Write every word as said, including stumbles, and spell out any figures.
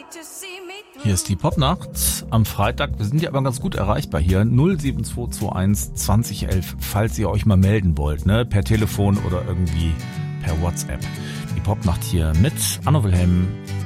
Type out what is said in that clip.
Hier ist die Popnacht am Freitag. Wir sind ja aber ganz gut erreichbar hier. null sieben zwei zwei eins zwanzig elf, falls ihr euch mal melden wollt, ne? Per Telefon oder irgendwie per WhatsApp. Die Popnacht hier mit Anno Wilhelm